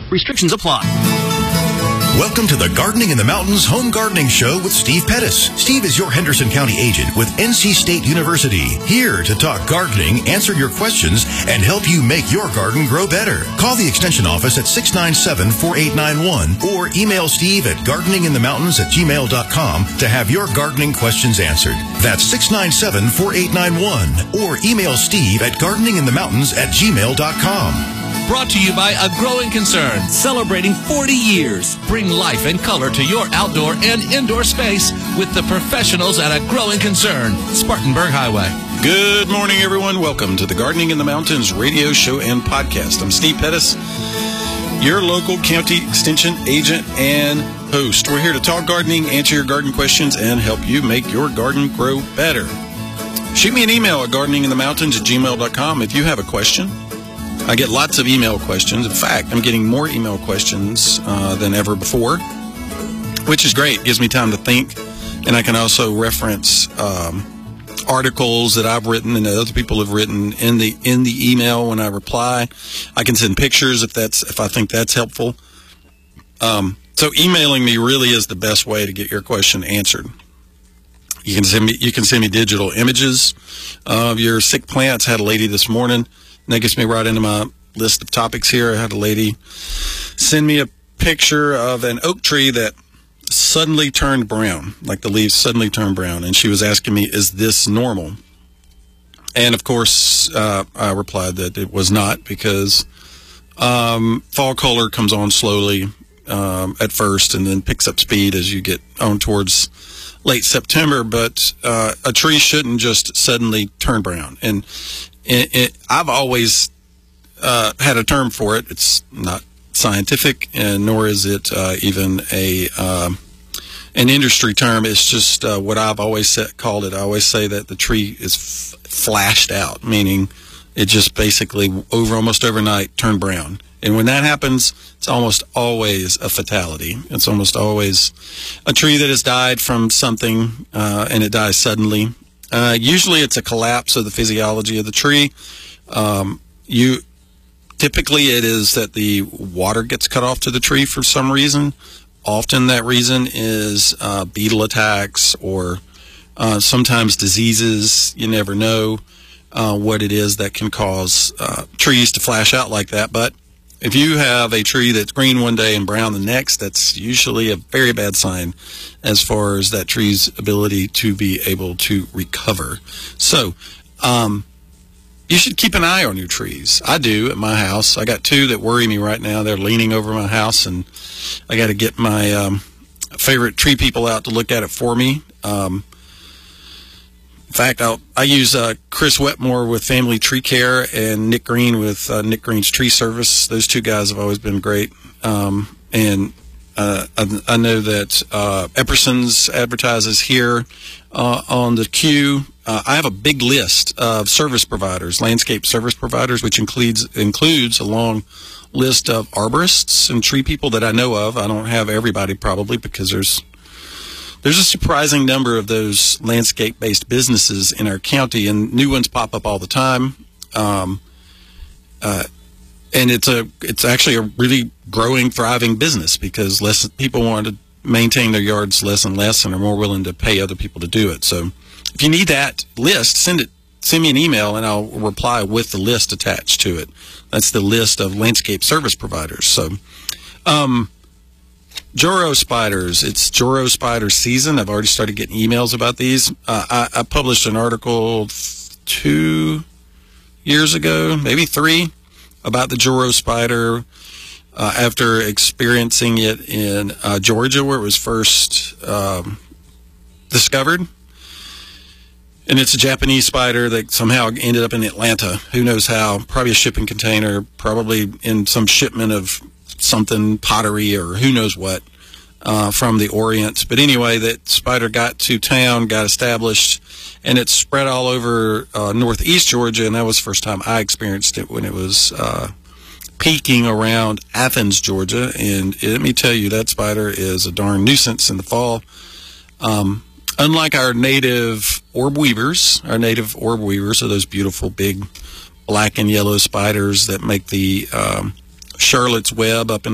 Restrictions apply. Welcome to the Gardening in the Mountains Home Gardening Show with Steve Pettis. Steve is your Henderson County agent with NC State University, here to talk gardening, answer your questions, and help you make your garden grow better. Call the Extension office at 697-4891 or email Steve at gardeninginthemountains@gmail.com to have your gardening questions answered. That's 697-4891 or email Steve at gardeninginthemountains@gmail.com. Brought to you by A Growing Concern, celebrating 40 years. Bring life and color to your outdoor and indoor space with the professionals at A Growing Concern, Spartanburg Highway. Good morning, everyone. Welcome to the Gardening in the Mountains radio show and podcast. I'm Steve Pettis, your local county extension agent and host. We're here to talk gardening, answer your garden questions, and help you make your garden grow better. Shoot me an email at gardeninginthemountains@gmail.com if you have a question. I get lots of email questions. In fact, I'm getting more email questions than ever before, which is great. It gives me time to think, and I can also reference articles that I've written and that other people have written in the email when I reply. I can send pictures if I think that's helpful. So emailing me really is the best way to get your question answered. You can send me digital images of your sick plants. I had a lady this morning. And that gets me right into my list of topics here. I had a lady send me a picture of an oak tree that suddenly turned brown, like the leaves suddenly turned brown. And she was asking me, is this normal? And, of course, I replied that it was not, because fall color comes on slowly at first and then picks up speed as you get on towards late September. But a tree shouldn't just suddenly turn brown. And I've always had a term for it. It's not scientific, and nor is it even an industry term. It's just what I've always called it. I always say that the tree is flashed out, meaning it just basically almost overnight turned brown. And when that happens, it's almost always a fatality. It's almost always a tree that has died from something, and it dies suddenly. Usually it's a collapse of the physiology of the tree. Typically it is that the water gets cut off to the tree for some reason. Often that reason is beetle attacks or sometimes diseases. You never know what it is that can cause trees to flash out like that. But if you have a tree that's green one day and brown the next, that's usually a very bad sign as far as that tree's ability to be able to recover. So, you should keep an eye on your trees. I do at my house. I got two that worry me right now. They're leaning over my house, and I got to get my favorite tree people out to look at it for me. In fact, I use Chris Wetmore with Family Tree Care and Nick Green with Nick Green's Tree Service. Those two guys have always been great. And I know that Epperson's advertises here on the queue. I have a big list of service providers, landscape service providers, which includes a long list of arborists and tree people that I know of. I don't have everybody probably, because there's a surprising number of those landscape-based businesses in our county, and new ones pop up all the time. And it's actually a really growing, thriving business, because less people want to maintain their yards less and less, and are more willing to pay other people to do it. So if you need that list, send me an email, and I'll reply with the list attached to it. That's the list of landscape service providers. So, Joro spiders. It's Joro spider season. I've already started getting emails about these. I published an article 2 years ago, maybe 3, about the Joro spider after experiencing it in Georgia, where it was first discovered. And it's a Japanese spider that somehow ended up in Atlanta. Who knows how? Probably a shipping container, probably in some shipment of something, pottery or who knows what, from the Orient. But anyway, that spider got to town, got established, and it spread all over northeast Georgia, and that was the first time I experienced it, when it was peaking around Athens, Georgia. And let me tell you, that spider is a darn nuisance in the fall. Unlike our native orb weavers are those beautiful big black and yellow spiders that make the Charlotte's Web up in